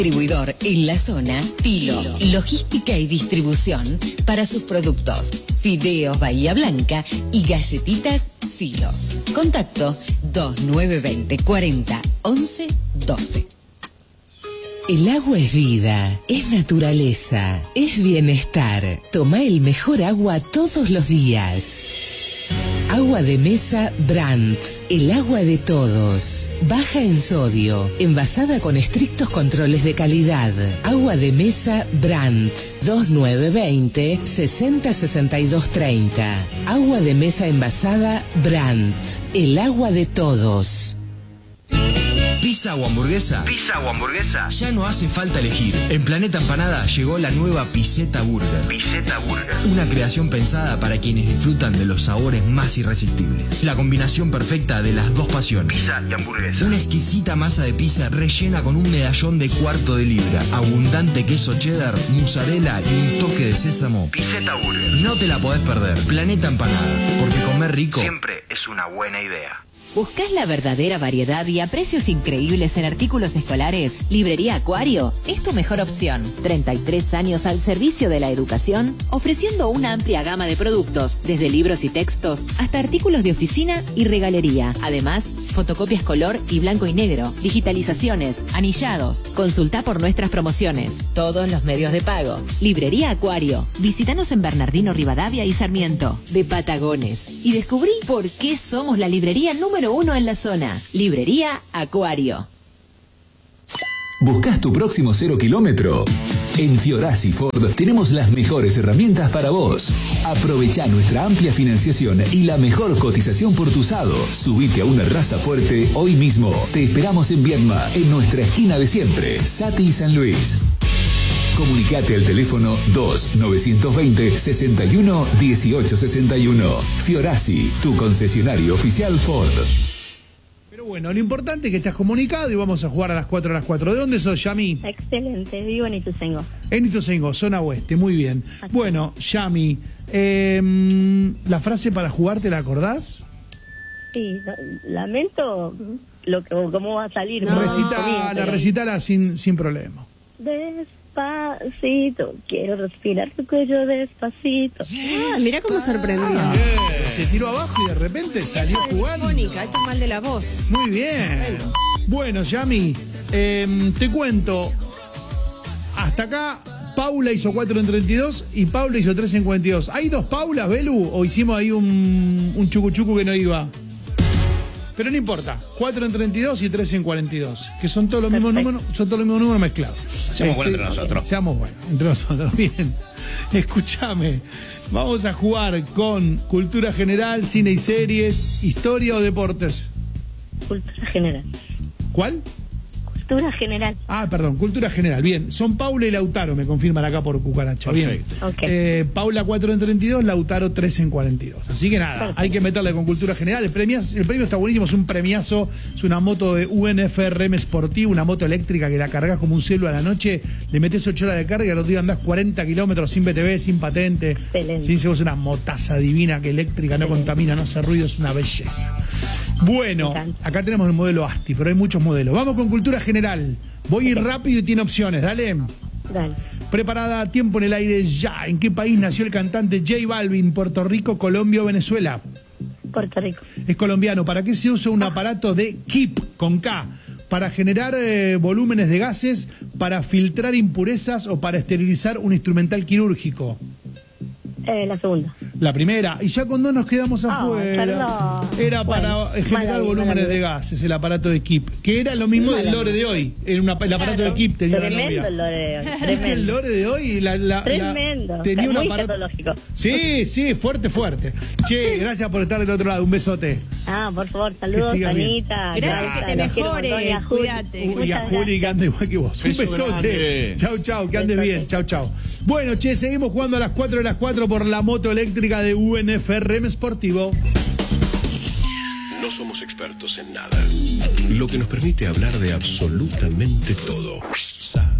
Distribuidor en la zona, Tilo. Logística y distribución para sus productos. Fideos Bahía Blanca y galletitas Silo. Contacto 2920 40 11 12. El agua es vida, es naturaleza, es bienestar. Toma el mejor agua todos los días. Agua de mesa Brandt, el agua de todos. Baja en sodio, envasada con estrictos controles de calidad. Agua de mesa Brandt, 2920 60 62 30. Agua de mesa envasada Brandt, el agua de todos. ¿Pizza o hamburguesa? ¿Pizza o hamburguesa? Ya no hace falta elegir. En Planeta Empanada llegó la nueva Pizzetta Burger. Pizzetta Burger. Una creación pensada para quienes disfrutan de los sabores más irresistibles. La combinación perfecta de las dos pasiones. Pizza y hamburguesa. Una exquisita masa de pizza rellena con un medallón de cuarto de libra. Abundante queso cheddar, mozzarella y un toque de sésamo. Pizzetta Burger. No te la podés perder. Planeta Empanada. Porque comer rico siempre es una buena idea. ¿Buscás la verdadera variedad y a precios increíbles en artículos escolares? Librería Acuario es tu mejor opción. 33 años al servicio de la educación, ofreciendo una amplia gama de productos, desde libros y textos hasta artículos de oficina y regalería. Además, fotocopias color y blanco y negro, digitalizaciones, anillados. Consulta por nuestras promociones. Todos los medios de pago. Librería Acuario. Visítanos en Bernardino Rivadavia y Sarmiento, de Patagones. Y descubrí por qué somos la librería número 1 en la zona. Librería Acuario. ¿Buscas tu próximo 0 kilómetro? En Fiorasi Ford tenemos las mejores herramientas para vos. Aprovecha nuestra amplia financiación y la mejor cotización por tu usado. Subite a una raza fuerte hoy mismo. Te esperamos en Viedma, en nuestra esquina de siempre, Sati y San Luis. Comunicate al teléfono 2-920-61-1861. Fiorasi, tu concesionario oficial Ford. Pero bueno, lo importante es que estás comunicado y vamos a jugar a las 4 a las 4. ¿De dónde sos, Yami? Excelente, vivo en Ituzaingó. En Ituzaingó, zona oeste, muy bien. Así. Bueno, Yami, ¿la frase para jugar te la acordás? Sí, lamento cómo va a salir. No. Recitala sin problema. Despacito, quiero respirar tu cuello despacito. Mira cómo sorprendió. Se tiró abajo y de repente salió jugando. Mónica, esto es mal de la voz. Muy bien. Bueno, Yami, te cuento. Hasta acá, Paula hizo 4 en 32 y Paula hizo 3 en 42. ¿Hay dos Paulas, Belu? ¿O hicimos ahí un chucuchucu que no iba? Pero no importa, 4 en 32 y 3 en 42, que son todos los mismos números, mezclados. Seamos buenos entre nosotros. Seamos buenos entre nosotros, bien. Escúchame, vamos a jugar con cultura general, cine y series, historia o deportes. Cultura general. ¿Cuál? Cultura general. Perdón, cultura general. Bien, son Paula y Lautaro, me confirman acá por cucaracha. Perfecto. Bien. Okay. Paula 4 en 32, Lautaro 3 en 42. Así que nada, perfecto. Hay que meterle con cultura general. El premio está buenísimo, es un premiazo. Es una moto de UNFRM Sportivo, una moto eléctrica que la cargas como un celu a la noche, le metes 8 horas de carga y al otro día andás 40 kilómetros sin BTV, sin patente. Excelente. Sin es una motaza divina que eléctrica, no contamina, no hace ruido, es una belleza. Bueno, acá tenemos el modelo ASTI, pero hay muchos modelos. Vamos con cultura general. Voy a ir rápido y tiene opciones, dale. Dale. Preparada, tiempo en el aire ya. ¿En qué país nació el cantante J Balvin? ¿Puerto Rico, Colombia o Venezuela? Puerto Rico. Es colombiano. ¿Para qué se usa un aparato de KIP con K? ¿Para generar volúmenes de gases, para filtrar impurezas o para esterilizar un instrumental quirúrgico? La segunda. La primera. Y ya con dos nos quedamos afuera. Perdón. Era para generar volúmenes de gases, el aparato de KIP. Que era lo mismo del lore de hoy. Era el aparato de KIP tenía Tremendo el lore de hoy. ¿Viste el lore de hoy? Tremendo. Tenía un muy aparato. tecnológico. Sí, fuerte. Che, gracias por estar del otro lado. Un besote. Por favor, saludos, Anita. Gracias, que te mejores. Cuídate. Y a Juli, que anda igual que vos. Un besote. Chau, que andes bien. Chau. Bueno, che, seguimos jugando a las 4 de las 4 por la moto eléctrica de UNFRM Sportivo. No somos expertos en nada, lo que nos permite hablar de absolutamente todo.